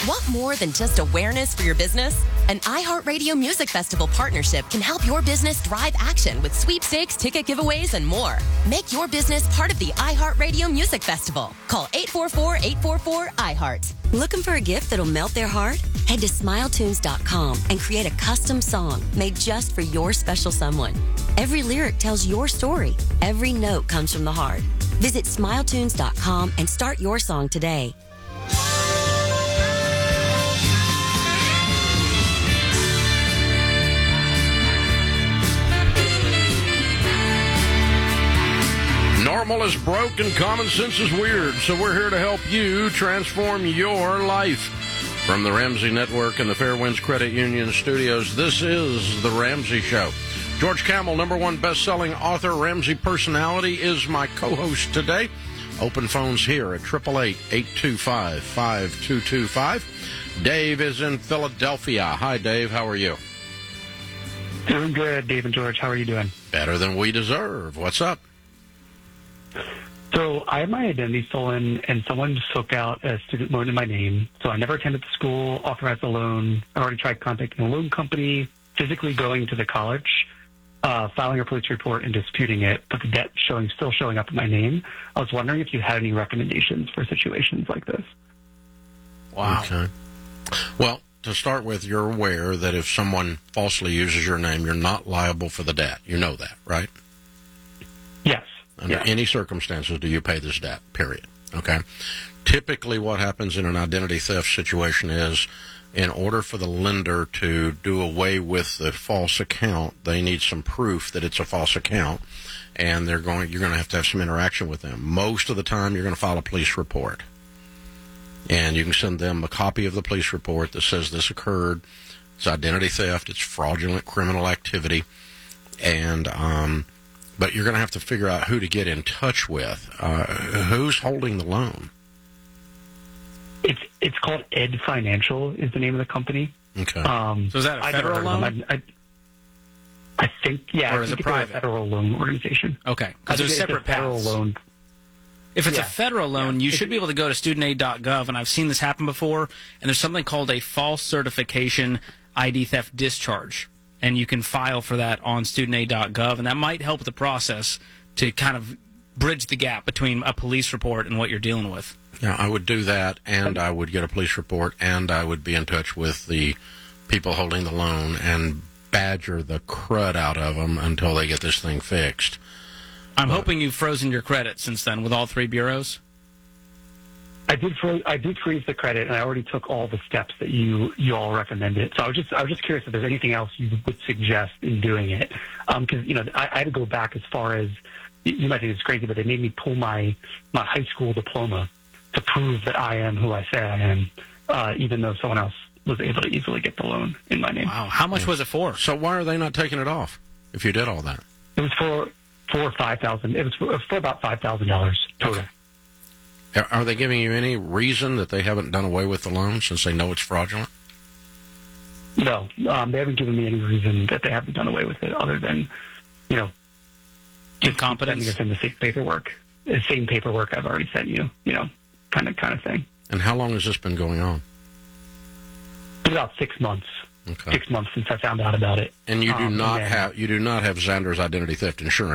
Want more than just awareness for your business? An iHeartRadio Music Festival partnership can help your business drive action with sweepstakes, ticket giveaways, and more. Make your business part of the iHeartRadio Music Festival. Call 844-844-iHeart. Looking for a gift that'll melt their heart? Head to SmileTunes.com and create a custom song made just for your special someone. Every lyric tells your story. Every note comes from the heart. Visit SmileTunes.com and start your song today. Normal is broke and common sense is weird, so we're here to help you transform your life. From the Ramsey Network and the Fairwinds Credit Union Studios, this is The Ramsey Show. George Kamel, #1 best-selling author, Ramsey personality, is my co-host today. Open phones here at 888-825-5225. Dave is in Philadelphia. Hi, Dave. How are you? Doing good, Dave and George. How are you doing? Better than we deserve. What's up? So I had my identity stolen, and someone just took out a student loan in my name. So I never attended the school, authorized the loan. I already tried contacting a loan company, physically going to the college, filing a police report and disputing it, but the debt still showing up in my name. I was wondering if you had any recommendations for situations like this. Wow. Okay. Well, to start with, you're aware that if someone falsely uses your name, you're not liable for the debt. You know that, right? Yes. Under any circumstances do you pay this debt, period. Okay? Typically what happens in an identity theft situation is, in order for the lender to do away with the false account, they need some proof that it's a false account, and you're going to have some interaction with them. Most of the time, you're going to file a police report. And you can send them a copy of the police report that says this occurred. It's identity theft. It's fraudulent criminal activity. And but you're going to have to figure out who to get in touch with. Who's holding the loan? It's called Ed Financial is the name of the company. Okay. So is that a federal loan? I think, yeah. Or is it private? A federal loan organization. Okay. Because there's separate federal loan. If it's a federal loan, you should be able to go to studentaid.gov, and I've seen this happen before, and there's something called a false certification ID theft discharge, and you can file for that on studentaid.gov, and that might help the process to kind of bridge the gap between a police report and what you're dealing with. Yeah, I would do that, and I would get a police report, and I would be in touch with the people holding the loan and badger the crud out of them until they get this thing fixed. I'm hoping you've frozen your credit since then with all three bureaus. I did freeze the credit, and I already took all the steps that you all recommended. So I was just curious if there's anything else you would suggest in doing it, because I had to go back as far as, you might think it's crazy, but they made me pull my high school diploma to prove that I am who I say I am, even though someone else was able to easily get the loan in my name. Wow, how much was it for? So why are they not taking it off if you did all that? It was for $5,000. It was for about $5,000 total. Okay. Are they giving you any reason that they haven't done away with the loan since they know it's fraudulent? No, they haven't given me any reason that they haven't done away with it other than, incompetence. Sending us in the same paperwork I've already sent you, kind of thing. And how long has this been going on? It's about 6 months. Okay. 6 months since I found out about it. And you do not have Xander's identity theft insurance.